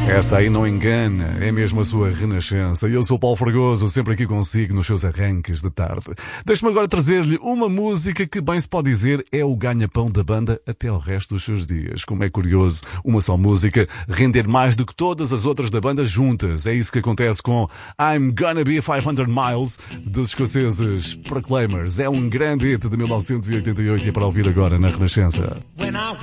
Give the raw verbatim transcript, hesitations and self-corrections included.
Essa aí não engana, é mesmo a sua renascença. E eu sou o Paulo Fragoso, sempre aqui consigo nos seus arranques de tarde. Deixe-me agora trazer-lhe uma música que, bem se pode dizer, é o ganha-pão da banda até ao resto dos seus dias. Como é curioso, uma só música render mais do que todas as outras da banda juntas. É isso que acontece com I'm Gonna Be quinhentos Miles, dos escoceses Proclaimers. É um grande hit de mil novecentos e oitenta e oito e é para ouvir agora na Renascença.